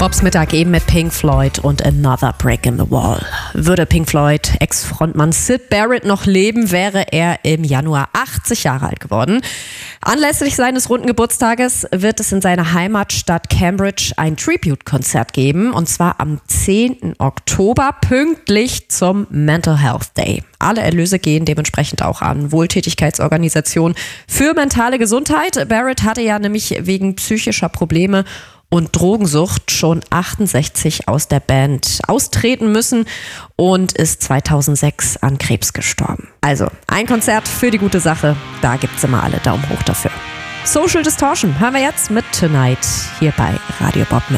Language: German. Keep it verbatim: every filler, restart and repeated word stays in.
Bobs Mittag eben mit Pink Floyd und Another Brick in the Wall. Würde Pink Floyd Ex-Frontmann Syd Barrett noch leben, wäre er im Januar achtzig Jahre alt geworden. Anlässlich seines runden Geburtstages wird es in seiner Heimatstadt Cambridge ein Tribute-Konzert geben, und zwar am zehnten Oktober, pünktlich zum Mental Health Day. Alle Erlöse gehen dementsprechend auch an Wohltätigkeitsorganisationen für mentale Gesundheit. Barrett hatte ja nämlich wegen psychischer Probleme und Drogensucht schon achtundsechzig aus der Band austreten müssen und ist zweitausendsechs an Krebs gestorben. Also ein Konzert für die gute Sache, da gibt's immer alle Daumen hoch dafür. Social Distortion hören wir jetzt mit Tonight hier bei Radio Bob.